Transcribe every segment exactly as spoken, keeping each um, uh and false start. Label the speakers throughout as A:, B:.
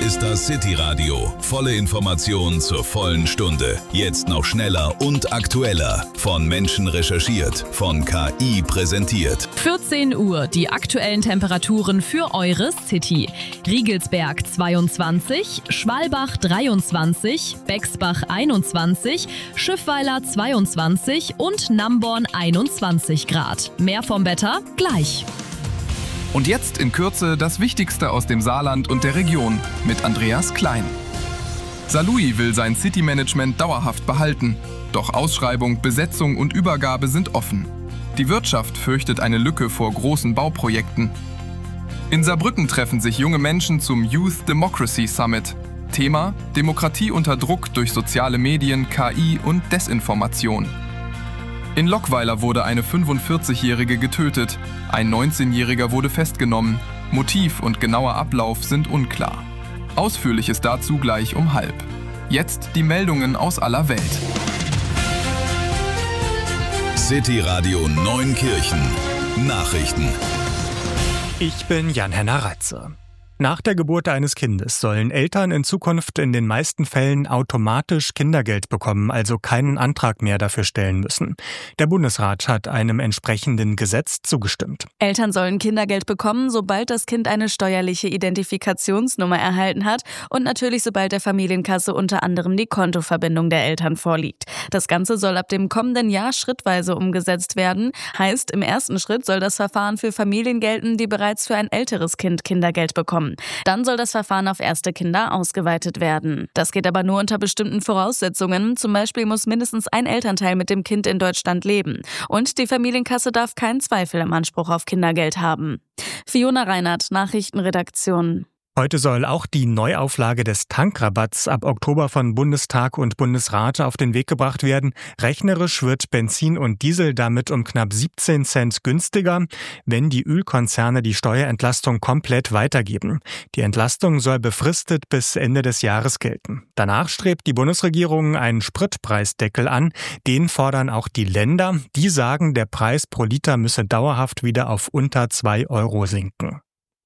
A: ist das City-Radio. Volle Informationen zur vollen Stunde. Jetzt noch schneller und aktueller. Von Menschen recherchiert, von K I präsentiert.
B: vierzehn Uhr, die aktuellen Temperaturen für eure City. Riegelsberg zweiundzwanzig, Schwalbach dreiundzwanzig, Bexbach einundzwanzig, Schiffweiler zweiundzwanzig und Namborn einundzwanzig Grad. Mehr vom Wetter gleich.
C: Und jetzt in Kürze das Wichtigste aus dem Saarland und der Region mit Andreas Klein. Saarlouis will sein City-Management dauerhaft behalten. Doch Ausschreibung, Besetzung und Übergabe sind offen. Die Wirtschaft fürchtet eine Lücke vor großen Bauprojekten. In Saarbrücken treffen sich junge Menschen zum Youth Democracy Summit. Thema: Demokratie unter Druck durch soziale Medien, K I und Desinformation. In Lockweiler wurde eine fünfundvierzigjährige getötet, ein neunzehnjähriger wurde festgenommen. Motiv und genauer Ablauf sind unklar. Ausführliches dazu gleich um halb. Jetzt die Meldungen aus aller Welt.
A: City-Radio Neunkirchen. Nachrichten.
D: Ich bin Jan-Henner Reitze. Nach der Geburt eines Kindes sollen Eltern in Zukunft in den meisten Fällen automatisch Kindergeld bekommen, also keinen Antrag mehr dafür stellen müssen. Der Bundesrat hat einem entsprechenden Gesetz zugestimmt.
E: Eltern sollen Kindergeld bekommen, sobald das Kind eine steuerliche Identifikationsnummer erhalten hat und natürlich sobald der Familienkasse unter anderem die Kontoverbindung der Eltern vorliegt. Das Ganze soll ab dem kommenden Jahr schrittweise umgesetzt werden. Heißt, im ersten Schritt soll das Verfahren für Familien gelten, die bereits für ein älteres Kind Kindergeld bekommen. Dann soll das Verfahren auf erste Kinder ausgeweitet werden. Das geht aber nur unter bestimmten Voraussetzungen. Zum Beispiel muss mindestens ein Elternteil mit dem Kind in Deutschland leben. Und die Familienkasse darf keinen Zweifel am Anspruch auf Kindergeld haben. Fiona Reinhardt, Nachrichtenredaktion.
D: Heute soll auch die Neuauflage des Tankrabatts ab Oktober von Bundestag und Bundesrat auf den Weg gebracht werden. Rechnerisch wird Benzin und Diesel damit um knapp siebzehn Cent günstiger, wenn die Ölkonzerne die Steuerentlastung komplett weitergeben. Die Entlastung soll befristet bis Ende des Jahres gelten. Danach strebt die Bundesregierung einen Spritpreisdeckel an. Den fordern auch die Länder. Die sagen, der Preis pro Liter müsse dauerhaft wieder auf unter zwei Euro sinken.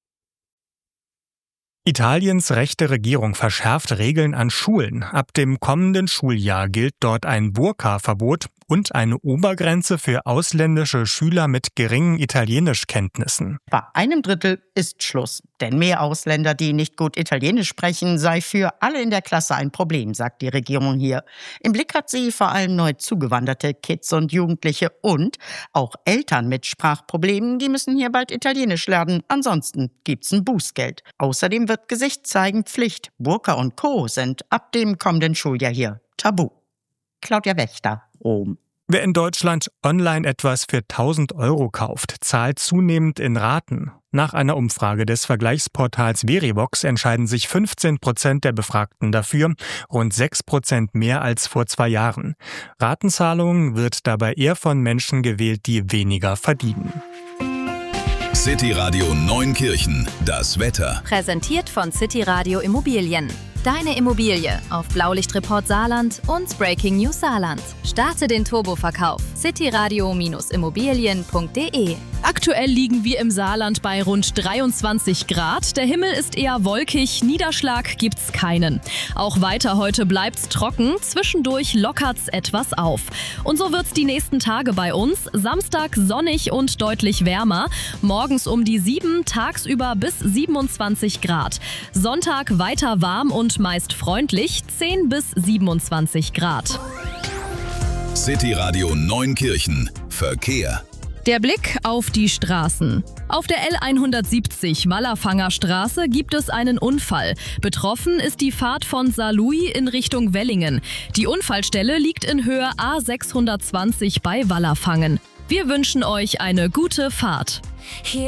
D: Italiens rechte Regierung verschärft Regeln an Schulen. Ab dem kommenden Schuljahr gilt dort ein Burka-Verbot und eine Obergrenze für ausländische Schüler mit geringen Italienischkenntnissen.
F: Bei einem Drittel ist Schluss. Denn mehr Ausländer, die nicht gut Italienisch sprechen, sei für alle in der Klasse ein Problem, sagt die Regierung hier. Im Blick hat sie vor allem neu zugewanderte Kids und Jugendliche und auch Eltern mit Sprachproblemen, die müssen hier bald Italienisch lernen. Ansonsten gibt's ein Bußgeld. Außerdem wird Gesicht zeigen Pflicht. Burka und Co. sind ab dem kommenden Schuljahr hier tabu. Claudia Wächter, Rom.
D: Wer in Deutschland online etwas für tausend Euro kauft, zahlt zunehmend in Raten. Nach einer Umfrage des Vergleichsportals Verivox entscheiden sich fünfzehn Prozent der Befragten dafür, rund sechs Prozent mehr als vor zwei Jahren. Ratenzahlungen wird dabei eher von Menschen gewählt, die weniger verdienen.
A: City-Radio Neunkirchen. Das Wetter.
G: Präsentiert von City-Radio Immobilien. Deine Immobilie auf Blaulichtreport Saarland und Breaking News Saarland. Starte den Turboverkauf. cityradio Immobilien punkt de.
B: Aktuell liegen wir im Saarland bei rund dreiundzwanzig Grad. Der Himmel ist eher wolkig, Niederschlag gibt's keinen. Auch weiter heute bleibt's trocken, zwischendurch lockert's etwas auf. Und so wird's die nächsten Tage bei uns. Samstag sonnig und deutlich wärmer. Morgens um die sieben, tagsüber bis siebenundzwanzig Grad. Sonntag weiter warm und meist freundlich, zehn bis siebenundzwanzig Grad.
A: City-Radio Neunkirchen. Verkehr.
B: Der Blick auf die Straßen. Auf der L hundertsiebzig Wallerfanger Straße gibt es einen Unfall. Betroffen ist die Fahrt von Saarlouis in Richtung Wellingen. Die Unfallstelle liegt in Höhe A sechshundertzwanzig bei Wallerfangen. Wir wünschen euch eine gute Fahrt.